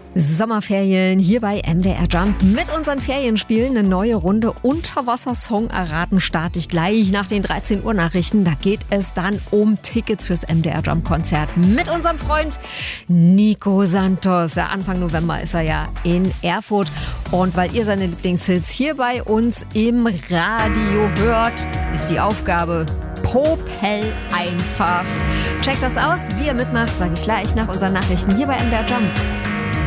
Sommerferien hier bei MDR Jump mit unseren Ferienspielen. Eine neue Runde Unterwasser-Song erraten starte ich gleich nach den 13 Uhr Nachrichten. Da geht es dann um Tickets fürs MDR Jump Konzert mit unserem Freund Nico Santos. Ja, Anfang November ist er ja in Erfurt. Und weil ihr seine Lieblingshits hier bei uns im Radio hört, ist die Aufgabe popel einfach. Checkt das aus, wie ihr mitmacht, sage ich gleich nach unseren Nachrichten hier bei MDR Jump.